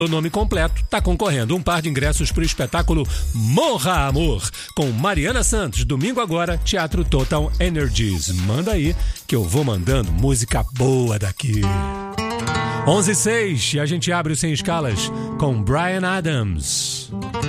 O nome completo tá concorrendo um par de ingressos para o espetáculo Morra Amor, com Mariana Santos, domingo agora, Teatro Total Energies. Manda aí que eu vou mandando música boa daqui. 11:06 e a gente abre o Sem Escalas com Bryan Adams.